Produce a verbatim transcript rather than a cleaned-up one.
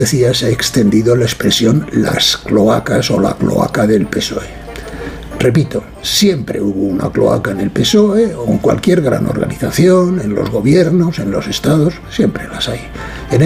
Decía, se ha extendido la expresión las cloacas o la cloaca del P S O E. Repito, siempre hubo una cloaca en el P S O E o en cualquier gran organización, en los gobiernos, en los estados, siempre las hay. En